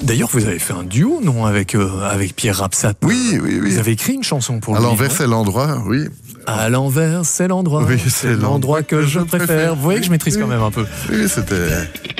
D'ailleurs, vous avez fait un duo, non, avec Pierre Rapsat. Oui. Vous avez écrit une chanson pour lui. À l'envers, non c'est l'endroit, oui. À l'envers, c'est l'endroit. Oui, c'est l'endroit que je préfère. Vous voyez que je maîtrise quand même un peu. Oui, c'était...